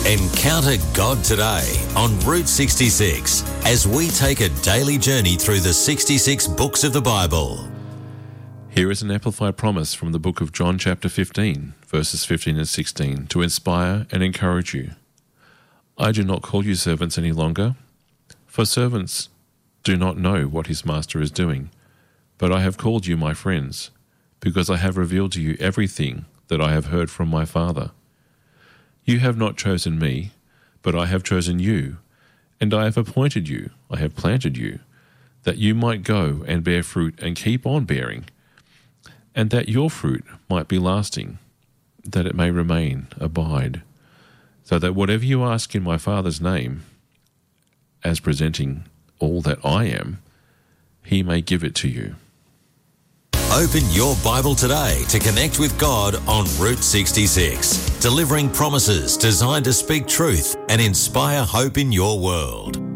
Encounter God today on Route 66 as we take a daily journey through the 66 books of the Bible. Here is an amplified promise from the book of John chapter 15, verses 15 and 16, to inspire and encourage you. I do not call you servants any longer, for servants do not know what his master is doing, but I have called you my friends, because I have revealed to you everything that I have heard from my Father. You have not chosen me, but I have chosen you, and I have appointed you, I have planted you, that you might go and bear fruit and keep on bearing, and that your fruit might be lasting, that it may remain, abide, so that whatever you ask in my Father's name, as presenting all that I am, he may give it to you. Open your Bible today to connect with God on Route 66, delivering promises designed to speak truth and inspire hope in your world.